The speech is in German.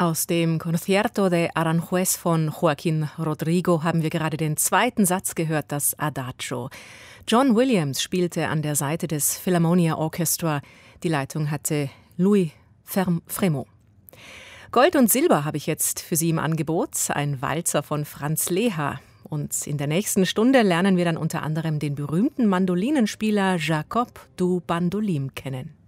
Aus dem Concierto de Aranjuez von Joaquín Rodrigo haben wir gerade den zweiten Satz gehört, das Adagio. John Williams spielte an der Seite des Philharmonia Orchestra. Die Leitung hatte Louis Frémaux. Gold und Silber habe ich jetzt für Sie im Angebot. Ein Walzer von Franz Leha. Und in der nächsten Stunde lernen wir dann unter anderem den berühmten Mandolinenspieler Jacob du Bandolim kennen.